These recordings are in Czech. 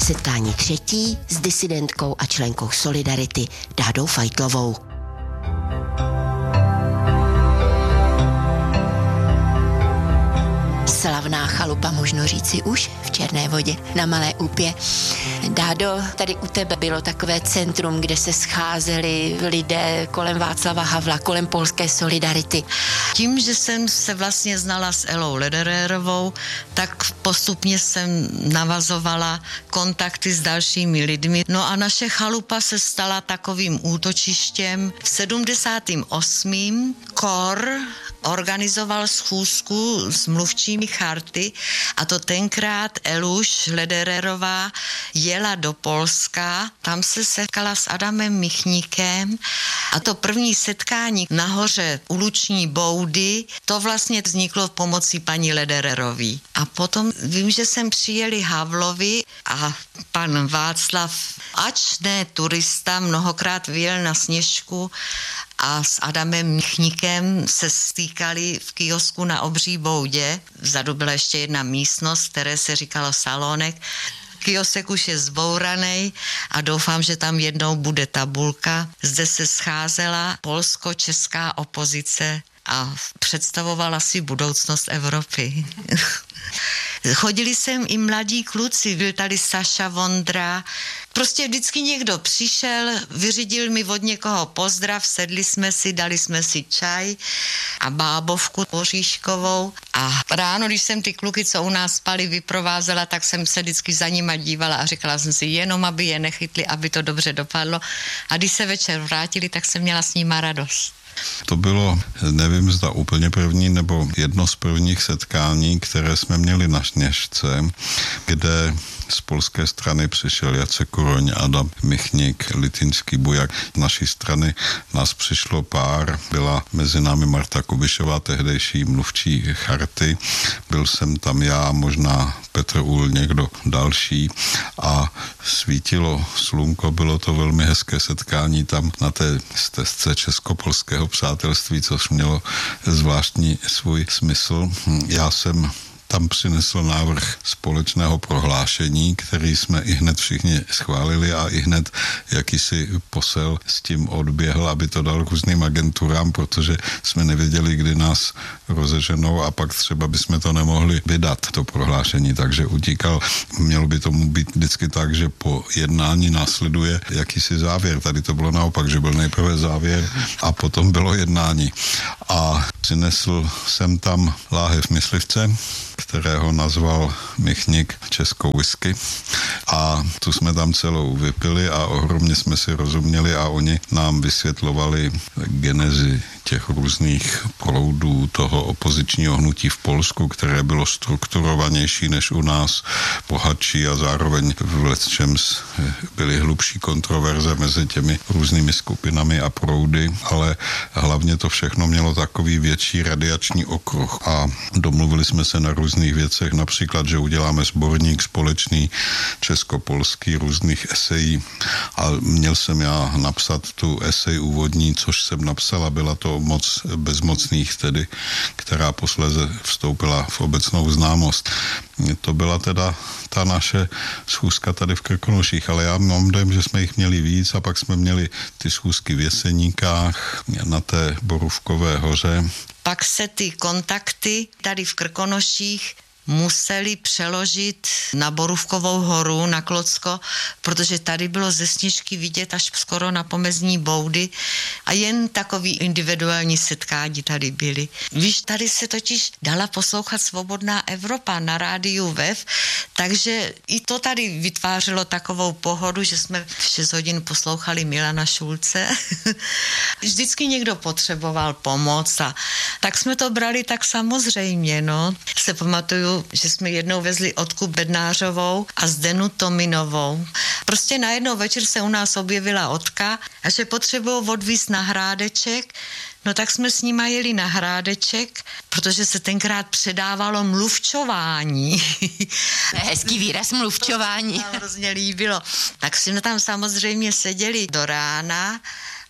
Setkání třetí s disidentkou a členkou Solidarity Dádou Fajtlovou. Slavná chalupa, možno říci už v Černé Vodě na Malé Úpě. Dádo, tady u tebe bylo takové centrum, kde se scházeli lidé kolem Václava Havla, kolem polské Solidarity. Tím, že jsem se vlastně znala s Elou Ledererovou, tak postupně jsem navazovala kontakty s dalšími lidmi. No a naše chalupa se stala takovým útočištěm. V 78. KOR organizoval schůzku s mluvčími Charty a to tenkrát Eluš Ledererová jela do Polska, tam se setkala s Adamem Michníkem a to první setkání nahoře u Luční boudy, to vlastně vzniklo pomocí paní Ledererový. A potom vím, že sem přijeli Havlovi a pan Václav, ač ne turista, mnohokrát vyjel na Sněžku a s Adamem Michníkem se stýkali v kiosku na Obří boudě. Vzadu byla ještě jedna místnost, které se říkalo salonek. Kiosek už je zbouraný a doufám, že tam jednou bude tabulka. Zde se scházela polsko-česká opozice a představovala si budoucnost Evropy. Chodili sem i mladí kluci, byl tady Saša Vondra. Prostě vždycky někdo přišel, vyřídil mi od někoho pozdrav, sedli jsme si, dali jsme si čaj a bábovku oříškovou. A ráno, když jsem ty kluky, co u nás spali, vyprovázela, tak jsem se vždycky za nima dívala a říkala jsem si, jenom aby je nechytli, aby to dobře dopadlo. A když se večer vrátili, tak jsem měla s nima radost. To bylo, nevím, zda úplně první nebo jedno z prvních setkání, které jsme měli na Sněžce, kde z polské strany přišel Jacek Kuroň, Adam Michník, Litinský Bujak. Z naší strany nás přišlo pár, byla mezi námi Marta Kubišová, tehdejší mluvčí Charty, byl jsem tam já, možná Petr Uhl, někdo další a svítilo slunko, bylo to velmi hezké setkání tam na té stezce českopolského přátelství, což mělo zvláštní svůj smysl. Já jsem tam přinesl návrh společného prohlášení, který jsme i hned všichni schválili a i hned jakýsi posel s tím odběhl, aby to dal různým agenturám, protože jsme nevěděli, kdy nás rozeženou a pak třeba bychom to nemohli vydat, to prohlášení, takže utíkal. Mělo by tomu být vždycky tak, že po jednání následuje jakýsi závěr. Tady to bylo naopak, že byl nejprve závěr a potom bylo jednání. A přinesl jsem tam láhev myslivce, kterého nazval Michník českou whisky a tu jsme tam celou vypili a ohromně jsme si rozuměli a oni nám vysvětlovali genezi těch různých proudů toho opozičního hnutí v Polsku, které bylo strukturovanější než u nás, bohatší a zároveň v lecčems byly hlubší kontroverze mezi těmi různými skupinami a proudy, ale hlavně to všechno mělo takový větší radiační okruh a domluvili jsme se na různých věcech, například, že uděláme sborník společný českopolský různých esejí a měl jsem já napsat tu esej úvodní, což jsem napsala, byla to Moc bezmocných tedy, která posléze vstoupila v obecnou známost. To byla teda ta naše schůzka tady v Krkonoších, ale já mám dojem, že jsme jich měli víc a pak jsme měli ty schůzky v Jeseníkách na té Borůvkové hoře. Pak se ty kontakty tady v Krkonoších museli přeložit na Borůvkovou horu, na Klocko, protože tady bylo ze Sněžky vidět až skoro na pomezní boudy a jen takový individuální setkání tady byly. Víš, tady se totiž dala poslouchat Svobodná Evropa na rádiu VEV, takže i to tady vytvářelo takovou pohodu, že jsme v 6 hodin poslouchali Milana Šulce. Vždycky někdo potřeboval pomoc a tak jsme to brali tak samozřejmě, no. Se pamatuju, že jsme jednou vezli Otku Bednářovou a Zdenu Tominovou. Prostě najednou večer se u nás objevila Otka a že potřebují odvízt na Hrádeček, no tak jsme s nima jeli na Hrádeček, protože se tenkrát předávalo mluvčování. Hezký výraz mluvčování. To se nám hrozně líbilo. Tak jsme tam samozřejmě seděli do rána a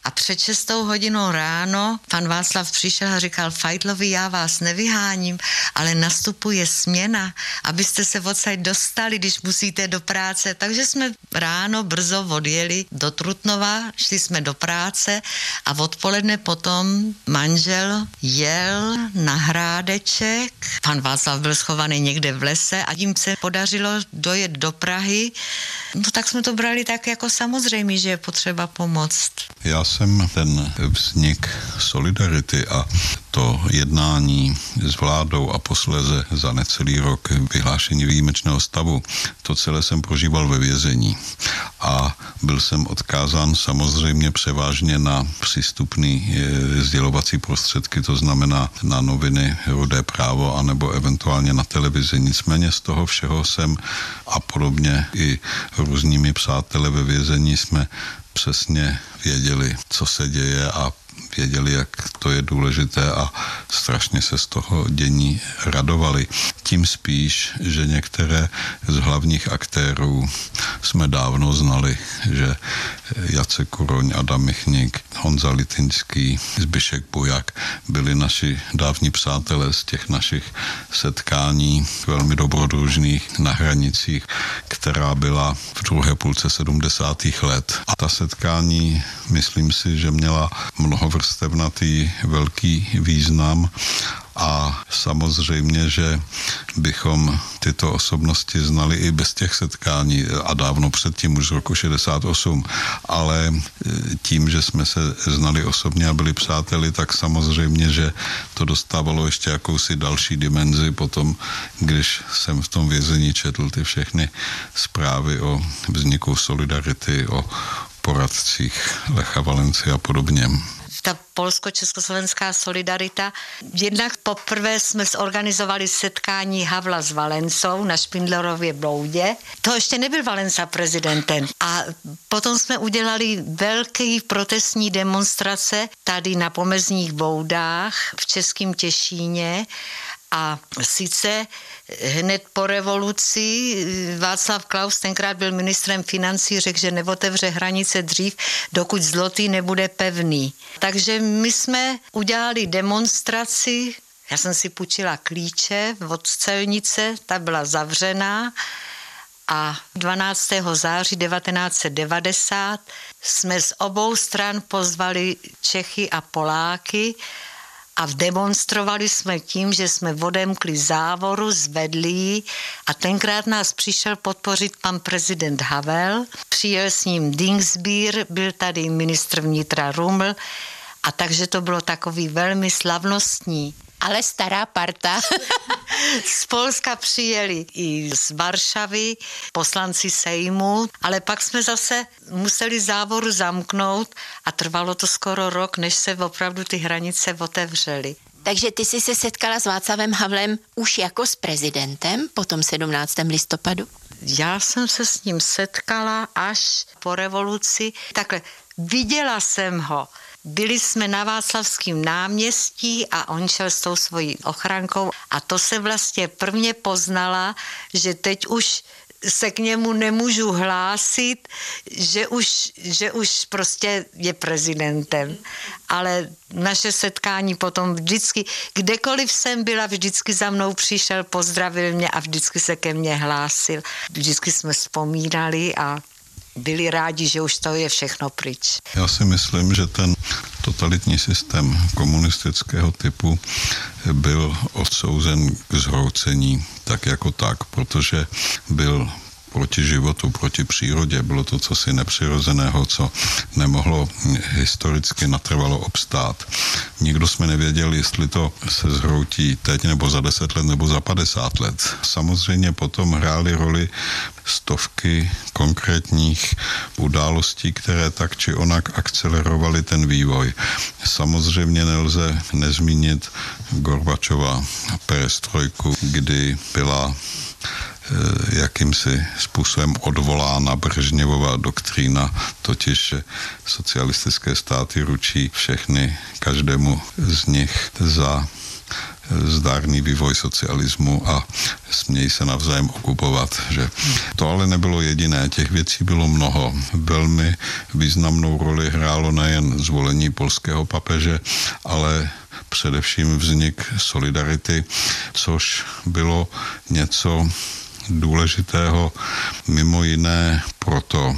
A před 6 hodinou ráno pan Václav přišel a říkal: Fajtlovi, já vás nevyháním, ale nastupuje směna, abyste se odsaď dostali, když musíte do práce. Takže jsme ráno brzo odjeli do Trutnova, šli jsme do práce a odpoledne potom manžel jel na Hrádeček. Pan Václav byl schovaný někde v lese a tím se podařilo dojet do Prahy. No tak jsme to brali tak jako samozřejmě, že je potřeba pomoct. Já jsem ten vznik Solidarity a to jednání s vládou a posléze za necelý rok vyhlášení výjimečného stavu, to celé jsem prožíval ve vězení. A byl jsem odkázán samozřejmě převážně na přístupný sdělovací prostředky, to znamená na noviny Rudé právo anebo eventuálně na televizi. Nicméně z toho všeho jsem a podobně i různými přáteli ve vězení jsme přesně věděli, co se děje a věděli, jak to je důležité a strašně se z toho dění radovali. Tím spíš, že některé z hlavních aktérů jsme dávno znali, že Jacek Kuroň, Adam Michnik, Honza Litinský, Zbyšek Bujak byli naši dávní přátelé z těch našich setkání velmi dobrodružných na hranicích, která byla v druhé půlce 70. let. A ta setkání, myslím si, že měla mnohovrstevnatý velký význam a samozřejmě, že bychom tyto osobnosti znali i bez těch setkání a dávno předtím, už z roku 68, ale tím, že jsme se znali osobně a byli přáteli, tak samozřejmě, že to dostávalo ještě jakousi další dimenzi potom, když jsem v tom vězení četl ty všechny zprávy o vzniku Solidarity, o poradcích Lecha Valenci a podobně. Ta polsko-československá solidarita. Jednak poprvé jsme zorganizovali setkání Havla s Valencou na Špindlerově Bloudě. To ještě nebyl Valenca prezidentem. A potom jsme udělali velké protestní demonstrace tady na Pomezních Boudách v Českém Těšíně. A sice hned po revoluci Václav Klaus, tenkrát byl ministrem financí, řekl, že neotevře hranice dřív, dokud zlotý nebude pevný. Takže my jsme udělali demonstraci, já jsem si půjčila klíče od celnice, ta byla zavřená a 12. září 1990 jsme z obou stran pozvali Čechy a Poláky a demonstrovali jsme tím, že jsme odemkli závoru, zvedli a tenkrát nás přišel podpořit pan prezident Havel. Přijel s ním Dingsbír, byl tady ministr vnitra Ruml a takže to bylo takový velmi slavnostní. Ale stará parta. Z Polska přijeli i z Varšavy poslanci Sejmu, ale pak jsme zase museli závoru zamknout a trvalo to skoro rok, než se opravdu ty hranice otevřely. Takže ty jsi se setkala s Václavem Havlem už jako s prezidentem po tom 17. listopadu? Já jsem se s ním setkala až po revoluci. Takhle, viděla jsem ho. Byli jsme na Václavském náměstí a on šel s tou svojí ochrankou a to se vlastně prvně poznala, že teď už se k němu nemůžu hlásit, že už prostě je prezidentem. Ale naše setkání potom vždycky, kdekoliv jsem byla, vždycky za mnou přišel, pozdravil mě a vždycky se ke mně hlásil. Vždycky jsme vzpomínali a byli rádi, že už to je všechno pryč. Já si myslím, že ten totalitní systém komunistického typu byl odsouzen k zhroucení tak jako tak, protože byl proti životu, proti přírodě. Bylo to cosi nepřirozeného, co nemohlo historicky natrvalo obstát. Nikdo jsme nevěděli, jestli to se zhroutí teď, nebo za 10 let, nebo za 50 let. Samozřejmě potom hrály roli stovky konkrétních událostí, které tak či onak akcelerovaly ten vývoj. Samozřejmě nelze nezmínit Gorbačova perestrojku, kdy byla jakýmsi způsobem odvolána Brežněvova doktrína, totiž že socialistické státy ručí všechny, každému z nich za zdárný vývoj socialismu a smějí se navzájem okupovat. Že to ale nebylo jediné, těch věcí bylo mnoho. Velmi významnou roli hrálo nejen zvolení polského papeže, ale především vznik Solidarity, což bylo něco důležitého mimo jiné proto,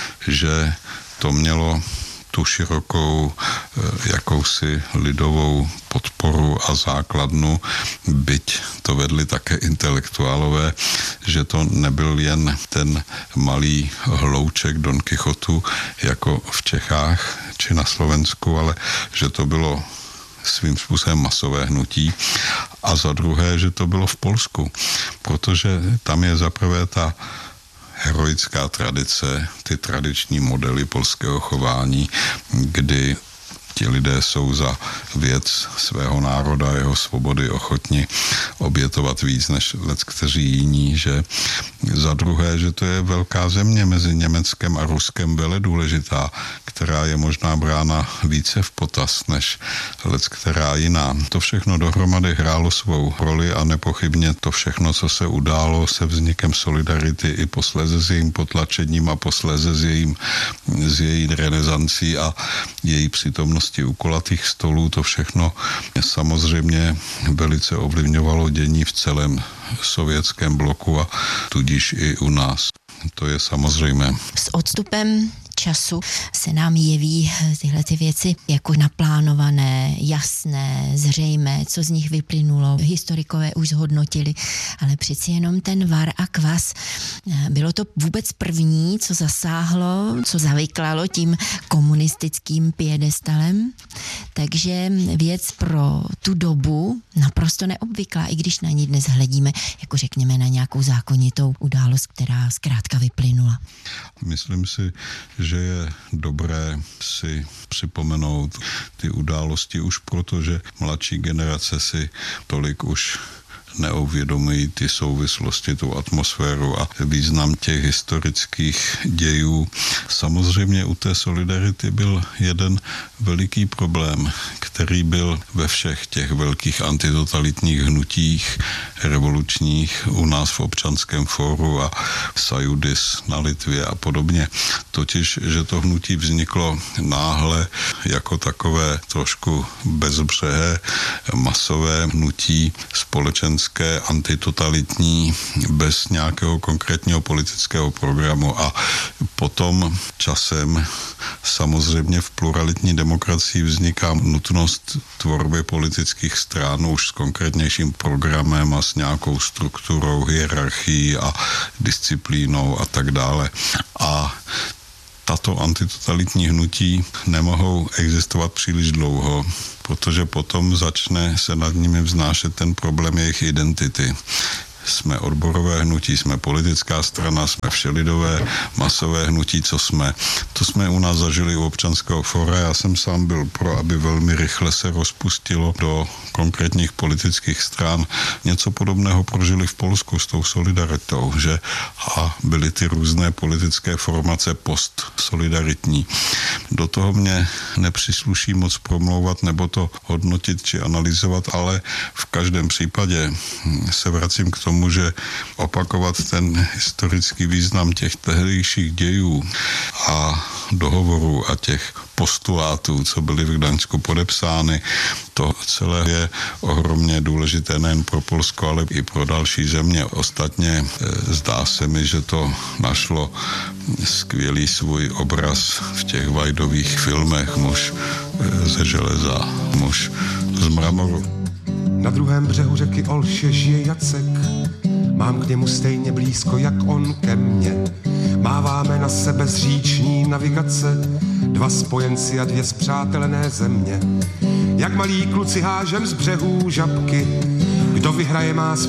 že to mělo tu širokou jakousi lidovou podporu a základnu, byť to vedli také intelektuálové, že to nebyl jen ten malý hlouček Don Kichotu jako v Čechách či na Slovensku, ale že to bylo svým způsobem masové hnutí a za druhé, že to bylo v Polsku, protože tam je zaprvé ta heroická tradice, ty tradiční modely polského chování, kdy ti lidé jsou za věc svého národa, jeho svobody ochotni obětovat víc než leckteří jiní, že za druhé, že to je velká země mezi Německem a Ruskem vele důležitá, která je možná brána více v potaz než leckterá jiná. To všechno dohromady hrálo svou roli a nepochybně to všechno, co se událo se vznikem Solidarity i posléze s jejím potlačením a posléze s její renesancí a její přítomností u kulatých stolů, to všechno samozřejmě velice ovlivňovalo dění v celém sovětském bloku a tudíž i u nás. To je samozřejmé. S odstupem času se nám jeví tyhle ty věci jako naplánované, jasné, zřejmé, co z nich vyplynulo. Historikové už zhodnotili, ale přeci jenom ten var a kvas. Bylo to vůbec první, co zasáhlo, co zavyklalo tím komunistickým piedestalem. Takže věc pro tu dobu naprosto neobvyklá, i když na ní dnes hledíme, jako řekněme na nějakou zákonitou událost, která zkrátka vyplynula. Myslím si, že je dobré si připomenout ty události už proto, že mladší generace si tolik už neuvědomují ty souvislosti, tu atmosféru a význam těch historických dějů. Samozřejmě u té Solidarity byl jeden veliký problém, který byl ve všech těch velkých antitotalitních hnutích revolučních u nás v Občanském fóru a Sajudis na Litvě a podobně. Totiž, že to hnutí vzniklo náhle jako takové trošku bezbřehé masové hnutí společenské, antitotalitní, bez nějakého konkrétního politického programu a potom časem samozřejmě v pluralitní demokracii vzniká nutnost tvorby politických stran už s konkrétnějším programem a s nějakou strukturou, hierarchií a disciplínou a tak dále. A tato antitotalitní hnutí nemohou existovat příliš dlouho, protože potom začne se nad nimi vznášet ten problém jejich identity. Jsme odborové hnutí, jsme politická strana, jsme všelidové, masové hnutí, co jsme. To jsme u nás zažili u Občanského fóra. Já jsem sám byl pro, aby velmi rychle se rozpustilo do konkrétních politických stran. Něco podobného prožili v Polsku s tou Solidaritou, že a byly ty různé politické formace postsolidaritní. Do toho mě nepřísluší moc promlouvat nebo to hodnotit či analyzovat, ale v každém případě se vracím k tomu, že opakovat ten historický význam těch tehdejších dějů a dohovorů a těch postulátů, co byly v Gdaňsku podepsány, to celé je ohromně důležité nejen pro Polsko, ale i pro další země. Ostatně zdá se mi, že to našlo skvělý svůj obraz v těch Vajdových filmech Muž ze železa, muž z mramoru. Na druhém břehu řeky Olše žije Jacek, mám k němu stejně blízko, jak on ke mně. Máváme na sebe z říční navigace, dva spojenci a dvě spřátelené země. Jak malí kluci hážem z břehů žabky, kdo vyhraje má